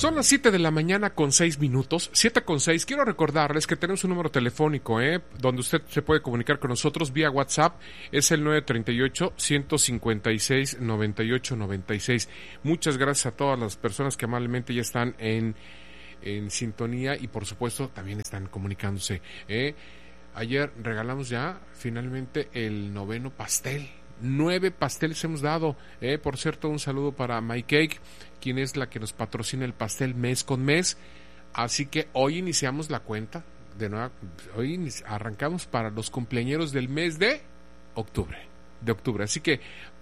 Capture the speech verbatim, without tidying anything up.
Son las siete de la mañana con seis minutos, siete con seis. Quiero recordarles que tenemos un número telefónico, ¿eh? donde usted se puede comunicar con nosotros vía WhatsApp. Es el nueve tres ocho, uno cinco seis, nueve ocho nueve seis. Muchas gracias a todas las personas que amablemente ya están en, en sintonía y por supuesto también están comunicándose. ¿eh? Ayer regalamos ya finalmente el noveno pastel. Nueve pasteles hemos dado. Eh, por cierto, un saludo para My Cake, quien es la que nos patrocina el pastel mes con mes. Así que hoy iniciamos la cuenta. De nuevo, hoy arrancamos para los cumpleañeros del mes de octubre. De octubre. Así que